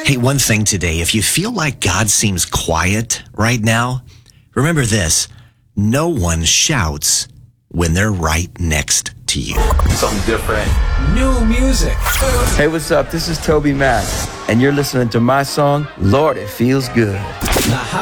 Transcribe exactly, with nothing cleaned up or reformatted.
Hey, one thing today, if you feel like God seems quiet right now, remember this: no one shouts when they're right next to you. Something different. New music. Hey, what's up? This is Toby Mac, and you're listening to my song, Lord, It Feels Good. The